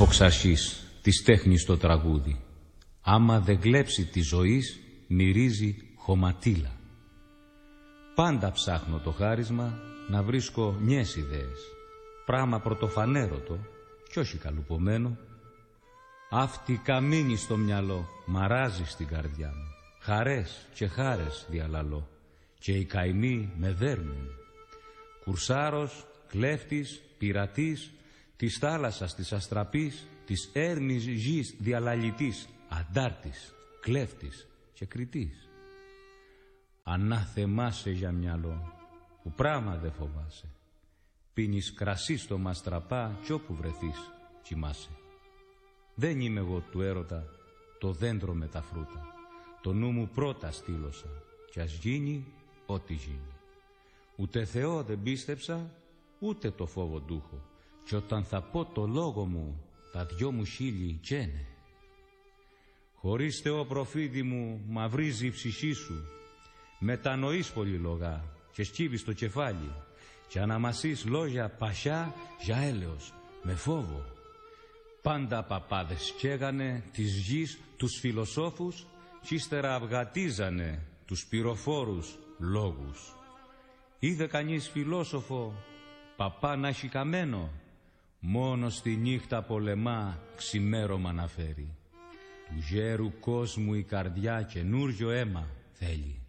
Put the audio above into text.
οξαρχής της τέχνης το τραγούδι. Άμα δεν κλέψει τη ζωής, μυρίζει χωματίλα. Πάντα ψάχνω το χάρισμα να βρίσκω νιές ιδέες, πράμα πρωτοφανέρωτο κι όχι καλουπομένο. Αυτή καμίνη στο μυαλό μαράζει στην καρδιά μου, χαρές και χάρες διαλαλώ και οι καημοί με δέρνουν. Κουρσάρος, κλέφτης, πειρατής, της θάλασσας της αστραπής, της έρμης γης διαλαλητής, αντάρτης, κλέφτης και κριτής. Ανάθεμάσαι για μυαλό που πράμα δεν φοβάσαι. Πίνεις κρασί στο μαστραπά κι όπου βρεθείς κοιμάσαι. Δεν είμαι εγώ του έρωτα το δέντρο με τα φρούτα. Το νου μου πρώτα στήλωσα κι ας γίνει ό,τι γίνει. Ούτε Θεό δεν πίστεψα, ούτε το φόβο ντούχο. Κι όταν θα πω το λόγο μου, τα δυο μου χείλη καίνε. Χωρίς Θεό προφήτη μου μαυρίζει η ψυχή σου. Μετανοείς πολύ λογά και σκύβεις το κεφάλι και αναμασείς λόγια παχιά για έλεος με φόβο. Πάντα παπάδες καίγανε της γης τους φιλοσόφους κι ύστερα αυγατίζανε τους πυροφόρους λόγους. Είδε κανείς φιλόσοφο παπά να έχει καμένο? Μόνο στη νύχτα πολεμά ξημέρωμα να φέρει. Του γέρου κόσμου η καρδιά καινούριο αίμα θέλει.